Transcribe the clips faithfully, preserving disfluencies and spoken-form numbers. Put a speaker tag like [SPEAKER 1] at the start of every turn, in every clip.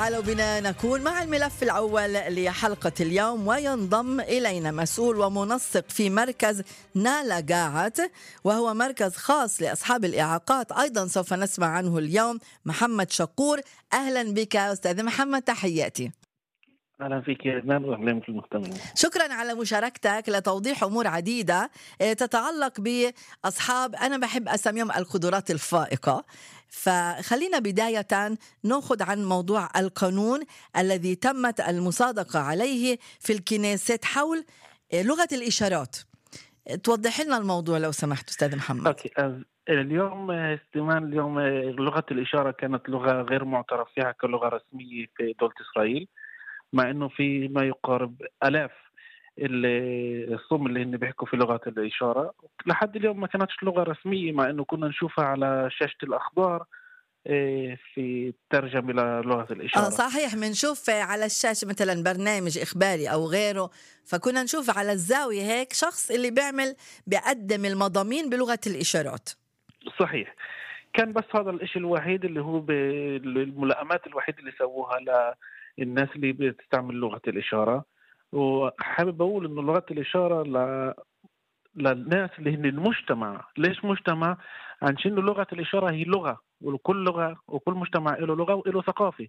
[SPEAKER 1] تعالوا بنا نكون مع الملف الأول لحلقة اليوم، وينضم إلينا مسؤول ومنسق في مركز نالا قاعد، وهو مركز خاص لأصحاب الإعاقات. أيضا سوف نسمع عنه اليوم محمد شقور. أهلا بك أستاذ محمد، تحياتي.
[SPEAKER 2] أهلا فيك يا إدمان وأهلا في المستمعين.
[SPEAKER 1] شكرا على مشاركتك لتوضيح أمور عديدة تتعلق بأصحاب، أنا بحب أسميهم القدرات الفائقة. فخلينا بداية نأخذ عن موضوع القانون الذي تمت المصادقة عليه في الكنيست حول لغة الإشارات. توضح لنا الموضوع لو سمحت أستاذ محمد.
[SPEAKER 2] أوكي. اليوم استمان اليوم لغة الإشارة كانت لغة غير معترف فيها كلغة رسمية في دولة إسرائيل، مع إنه في ما يقارب آلاف الصم اللي هن بيحكوا في لغة الإشارة. لحد اليوم ما كانتش لغة رسمية، مع إنه كنا نشوفها على شاشة الأخبار في ترجمة لغة الإشارة.
[SPEAKER 1] آه صحيح، منشوف على الشاشة مثلا برنامج إخباري أو غيره، فكنا نشوف على الزاوية هيك شخص اللي بيعمل بيقدم المضامين بلغة الإشارات.
[SPEAKER 2] صحيح. كان بس هذا الإشي الوحيد اللي هو بالملائمات الوحيد اللي سووها للناس اللي بتستعمل لغة الإشارة. وحابب أقول إنه لغة الإشارة ل... للناس اللي هن المجتمع. ليش مجتمع؟ عشان لغة الإشارة هي لغة، وكل لغة وكل مجتمع له لغة وله ثقافة.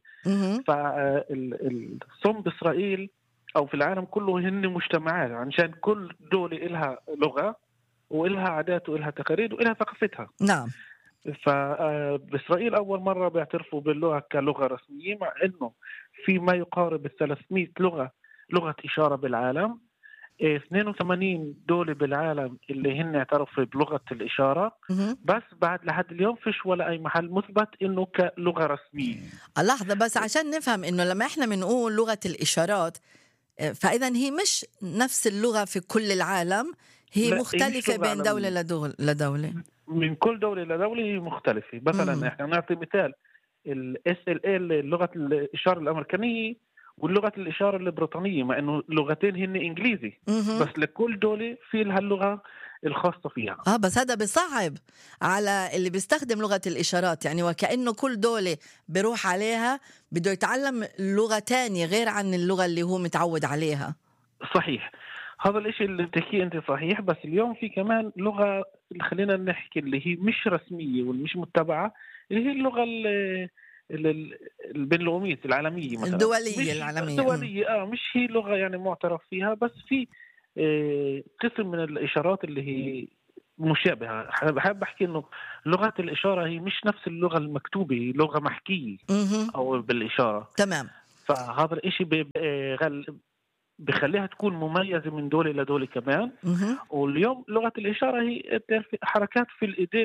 [SPEAKER 2] فالصم بإسرائيل أو في العالم كله هن مجتمعات، عشان كل دولة إلها لغة وإلها عادات وإلها تقاليد وإلها ثقافتها.
[SPEAKER 1] نعم.
[SPEAKER 2] فبإسرائيل أول مرة بيعترفوا باللغة كلغة رسمية، مع إنه في ما يقارب الثلاثمائة لغة لغة إشارة بالعالم. اثنين وثمانين دولة بالعالم اللي هن اعترفوا بلغة الإشارة، بس بعد لحد اليوم فيش ولا أي محل مثبت إنه كلغة رسمية.
[SPEAKER 1] لحظة بس عشان نفهم إنه لما إحنا بنقول لغة الإشارات، فإذا هي مش نفس اللغة في كل العالم، هي مختلفة بين دولة لدول لدولة.
[SPEAKER 2] من كل دولة لدولة هي مختلفة. مثلا مم. إحنا نعطي مثال ال إس إل إيه لغة الإشارة الأمريكية واللغة الإشارة البريطانية، مع إنه لغتين هن إنجليزي، مم. بس لكل دولة في لها اللغة الخاصة فيها.
[SPEAKER 1] آه بس هذا بيصعب على اللي بيستخدم لغة الإشارات، يعني وكأنه كل دولة بيروح عليها بده يتعلم لغة تانية غير عن اللغة اللي هو متعود عليها.
[SPEAKER 2] صحيح. هذا الاشي اللي بتحكيه انت صحيح، بس اليوم في كمان لغة خلينا نحكي اللي هي مش رسمية والمش متبعة، اللي هي اللغة البينلغوية العالمية مثلا،
[SPEAKER 1] الدولية العالمية
[SPEAKER 2] الدولية اه مش هي لغة يعني معترف فيها، بس في آه قسم من الإشارات اللي هي مشابهة. بحب أحكي إنه لغة الإشارة هي مش نفس اللغة المكتوبة، هي لغة محكية أو بالإشارة.
[SPEAKER 1] تمام.
[SPEAKER 2] فهذا الاشي بغل بخليها تكون مميزة من دولة إلى دولة كمان.
[SPEAKER 1] مه.
[SPEAKER 2] واليوم لغة الإشارة هي حركات في الإيدين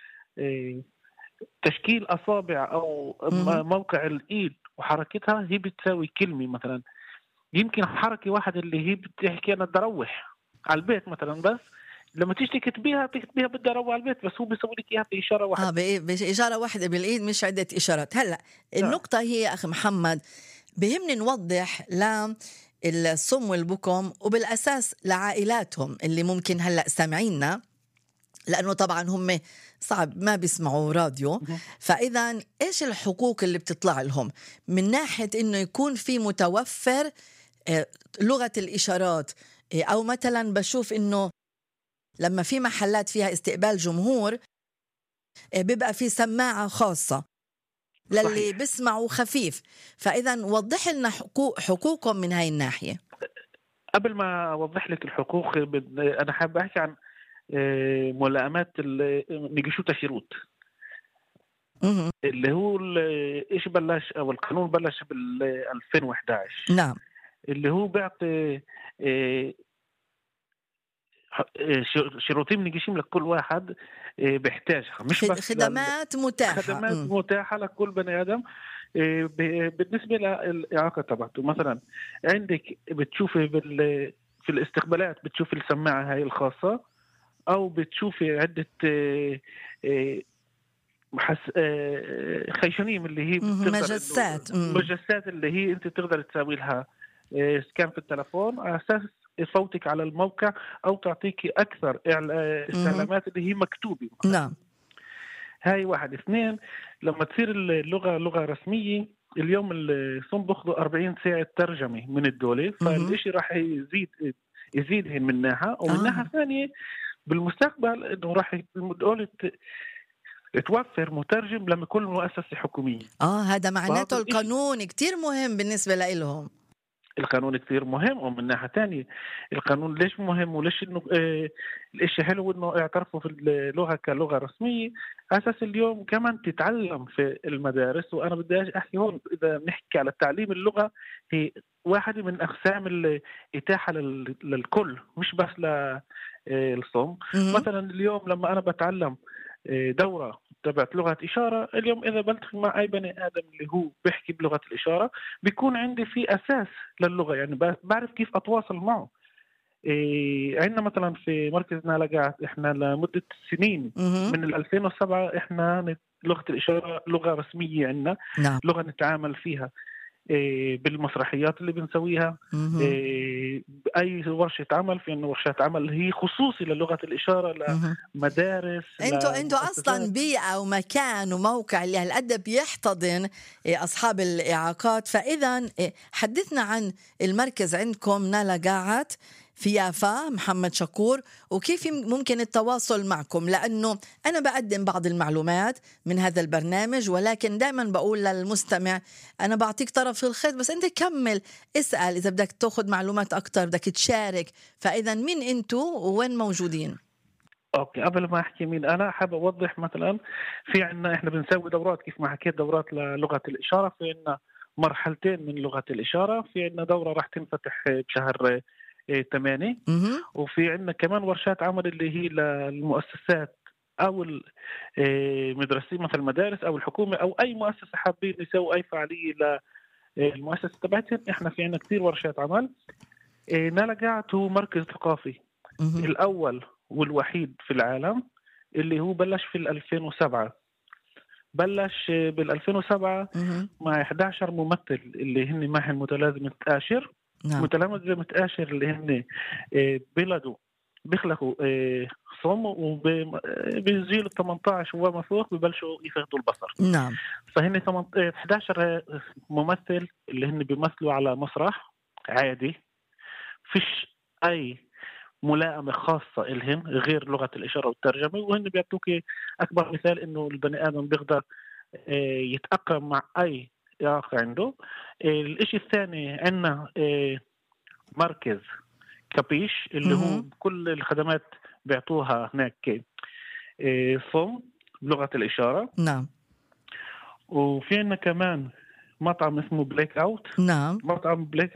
[SPEAKER 2] وتشكيل أصابع أو مه. موقع الإيد وحركتها هي بتساوي كلمة. مثلا يمكن حركة واحدة اللي هي بتحكي أنا بدي أروح على البيت مثلا، بس لما تيجي تكتبيها تكتبيها بدي أروح على البيت، بس هو بيسوي لك إياها بإشارة واحدة.
[SPEAKER 1] آه بإشارة واحدة بالإيد، مش عدة إشارات. هلأ النقطة هي أخي محمد، بيهمني نوضح لا الصم والبكم، وبالأساس لعائلاتهم اللي ممكن هلأ سامعيننا، لأنه طبعا هم صعب ما بيسمعوا راديو. فإذا إيش الحقوق اللي بتطلع لهم من ناحية إنه يكون في متوفر لغة الإشارات؟ أو مثلا بشوف إنه لما في محلات فيها استقبال جمهور بيبقى في سماعة خاصة للي صحيح. بيسمعوا خفيف. فإذا وضح لنا حقوق حقوقهم من هاي الناحية.
[SPEAKER 2] قبل ما أوضح لك الحقوق، أنا حابب أحكي عن ملائمات نيجيشوتا شيروت اللي هو إيش بلش، أو القانون بلش بال ألفين وإحدى عشر.
[SPEAKER 1] نعم.
[SPEAKER 2] اللي هو بيعطي شروطين نجيشين لكل واحد بيحتاجها، مش بس
[SPEAKER 1] خدمات متاحة
[SPEAKER 2] خدمات م. متاحة لكل بني آدم بالنسبة للإعاقة تبعته. مثلا عندك بتشوفي بال في الاستقبالات بتشوفي السماعة هاي الخاصة، أو بتشوفي عدة حس خيشانيم اللي هي
[SPEAKER 1] مجسات
[SPEAKER 2] مجسات اللي هي أنت تقدر تساوي لها سكان في التلفون على أساس يفوتك على الموقع أو تعطيك أكثر استعلامات اللي هي مكتوبة.
[SPEAKER 1] نعم.
[SPEAKER 2] هاي واحد. اثنين، لما تصير اللغة لغة رسمية اليوم الصم بياخذوا أربعين ساعة ترجمة من الدولة،
[SPEAKER 1] مهم.
[SPEAKER 2] فالإشي راح يزيد يزيدهن من ناحية، ومن
[SPEAKER 1] آه
[SPEAKER 2] ناحية ثانية بالمستقبل إنه راح الدولة توفر مترجم لما كل مؤسسة حكومية.
[SPEAKER 1] آه هذا
[SPEAKER 2] فهذا
[SPEAKER 1] معناته
[SPEAKER 2] الإشي
[SPEAKER 1] القانون كتير مهم بالنسبة لإلهم.
[SPEAKER 2] القانون كثير مهم. ومن ناحية تانية القانون ليش مهم وليش إنه آه الإشي حلو إنه اعترفوا في اللغة كلغة رسمية، أساس اليوم كمان تتعلم في المدارس. وأنا بدي أحكي هون إذا نحكي على تعليم اللغة، هي واحدة من أقسام الإتاحة لل- للكل مش بس للصم.
[SPEAKER 1] مهم.
[SPEAKER 2] مثلا اليوم لما أنا بتعلم آه، دورة تبعت لغة إشارة، اليوم إذا بلتقي مع أي بني آدم اللي هو بيحكي بلغة الإشارة بيكون عندي في أساس للغة، يعني ب- بعرف كيف أتواصل معه. إيه عندنا مثلا في مركز نالجات إحنا لمدة سنين
[SPEAKER 1] مهم.
[SPEAKER 2] من ال ألفين وسبعة إحنا نت- لغة الإشارة لغة رسمية عندنا،
[SPEAKER 1] نعم.
[SPEAKER 2] لغة نتعامل فيها إيه بالمسرحيات اللي بنسويها.
[SPEAKER 1] مهم.
[SPEAKER 2] إيه بأي ورشة عمل، في إنه ورشات عمل هي خصوصي للغة الإشارة
[SPEAKER 1] مهم.
[SPEAKER 2] لمدارس
[SPEAKER 1] انتوا انتوا
[SPEAKER 2] لمؤسسات.
[SPEAKER 1] اصلا بيئه ومكان وموقع اللي هالقد بيحتضن إيه، اصحاب الاعاقات. فاذا إيه، حدثنا عن المركز عندكم نالا قاعات في يافا محمد شكور، وكيف يم- ممكن التواصل معكم، لانه انا بقدم بعض المعلومات من هذا البرنامج، ولكن دائما بقول للمستمع انا بعطيك طرف الخيط بس انت كمل اسال اذا بدك تاخذ معلومات اكثر بدك تشارك. فاذا مين انتوا ووين موجودين؟
[SPEAKER 2] اوكي، قبل ما احكي مين انا حابب اوضح. مثلا في عندنا احنا بنسوي دورات كيف ما حكيت، دورات للغه الاشاره. في عندنا مرحلتين من لغه الاشاره. في عندنا دوره راح تنفتح بشهر ثمانية،
[SPEAKER 1] مهم.
[SPEAKER 2] وفي عندنا كمان ورشات عمل اللي هي للمؤسسات او المدرسين مثل المدارس او الحكومه او اي مؤسسه حابين يسووا اي فعاليه للمؤسسه تبعتهم. احنا في عندنا كثير ورشات عمل. نالا قاعد هو مركز ثقافي
[SPEAKER 1] مهم.
[SPEAKER 2] الأول والوحيد في العالم اللي هو بلش في ألفين وسبعة. بلش بال ألفين وسبعة
[SPEAKER 1] مهم.
[SPEAKER 2] مع أحد عشر ممثل اللي هن معهم متلازمة آشر.
[SPEAKER 1] نعم.
[SPEAKER 2] متلازمة آشر اللي هن آه، بلدوا بيخلقوا آه، صم، وبجيل ال ثمانية عشر وما فوق ببلشوا يفقدوا البصر.
[SPEAKER 1] نعم.
[SPEAKER 2] فهن ثمانية- آه، أحد عشر ممثل اللي هن بيمثلوا على مسرح عادي، فيش أي ملائمة خاصة إلهم غير لغة الإشارة والترجمة. وهن بيعطوك أكبر مثال إنه البني آدم بيقدر آه، يتأقلم مع أي إعاقة عنده. آه، الإشي الثاني عندنا آه، مركز كابيش اللي هو
[SPEAKER 1] مهم.
[SPEAKER 2] كل الخدمات بيعطوها هناك آه، صم بلغة الإشارة.
[SPEAKER 1] نعم.
[SPEAKER 2] وفي عندنا كمان مطعم اسمه بليك أوت.
[SPEAKER 1] نعم.
[SPEAKER 2] مطعم بليك